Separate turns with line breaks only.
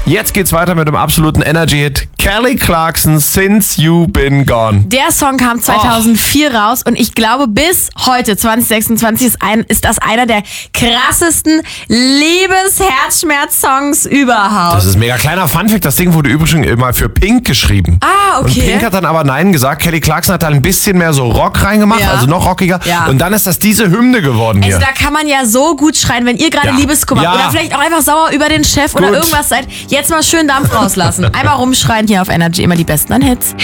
Jetzt geht's weiter mit dem absoluten Energy-Hit. Kelly Clarkson, Since You Been Gone.
Der Song kam 2004 raus und ich glaube bis heute, 2026, ist das einer der krassesten Liebes-Herzschmerz-Songs überhaupt.
Das ist ein mega kleiner Funfact. Das Ding wurde übrigens mal für Pink geschrieben.
Ah, okay.
Und Pink hat dann aber Nein gesagt. Kelly Clarkson hat da ein bisschen mehr so Rock reingemacht,
Ja.
also noch rockiger.
Ja.
Und dann ist das diese Hymne geworden hier.
Also da kann man ja so gut schreien, wenn ihr gerade
Ja.
Liebeskummer
Ja.
oder vielleicht auch einfach sauer über den Chef oder
Gut.
irgendwas seid. Jetzt mal schön Dampf rauslassen. Einmal rumschreien hier auf Energy, immer die besten an Hits.